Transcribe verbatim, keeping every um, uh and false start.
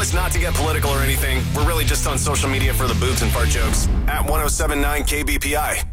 promise not to get political or anything. We're really just on social media for the boobs and fart jokes. At ten seventy-nine K B P I.